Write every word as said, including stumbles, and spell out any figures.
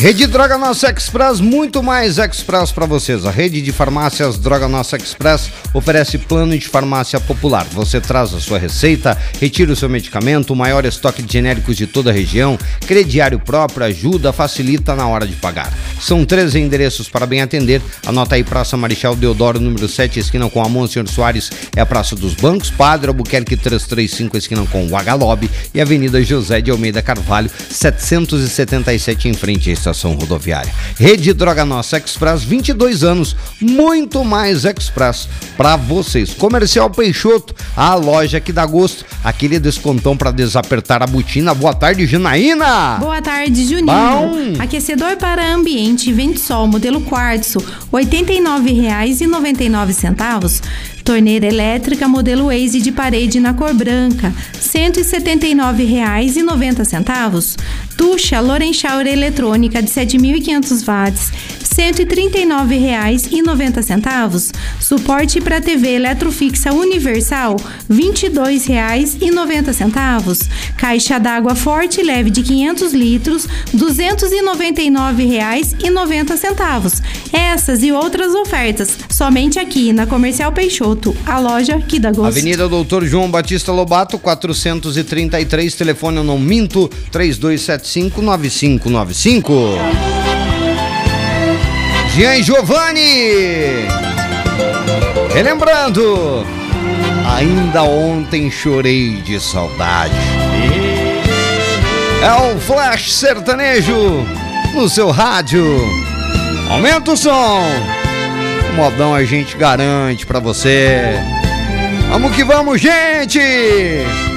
Rede Droga Nossa Express, muito mais Express para vocês. A rede de farmácias Droga Nossa Express oferece plano de farmácia popular. Você traz a sua receita, retira o seu medicamento, o maior estoque de genéricos de toda a região, crediário próprio, ajuda, facilita na hora de pagar. São treze endereços para bem atender. Anota aí: Praça Marechal Deodoro, número sete, esquina com a Monsenhor Soares, é a Praça dos Bancos. Padre Albuquerque trezentos e trinta e cinco, esquina com o H-Lobby, e Avenida José de Almeida Carvalho, setecentos e setenta e sete, em frente à estação rodoviária. Rede Droga Nossa Express, vinte e dois anos, muito mais Express para vocês. Comercial Peixoto, a loja que dá gosto, aquele descontão para desapertar a botina. Boa tarde, Janaína. Boa tarde, Juninho. Bom. Aquecedor para ambiente Ventsol modelo quartzo, oitenta e nove reais e noventa e nove centavos. Torneira elétrica modelo Waze de parede na cor branca, cento e setenta e nove reais e noventa centavos. Tuxa Lorenschauer eletrônica de sete mil e quinhentos watts, cento e trinta e nove reais e noventa centavos. Suporte para T V eletrofixa universal, vinte e dois reais e noventa centavos. Caixa d'água forte e leve de quinhentos litros, duzentos e noventa e nove reais e noventa centavos. Essas e outras ofertas somente aqui na Comercial Peixoto, a loja que dá gosto. Avenida Doutor João Batista Lobato, quatrocentos e trinta e três, telefone eu não minto, três dois sete cinco, nove cinco nove cinco. Jean Giovanni, relembrando, ainda ontem chorei de saudade. É o Flash Sertanejo no seu rádio. Aumenta o som, o modão a gente garante pra você. Vamos que vamos, gente!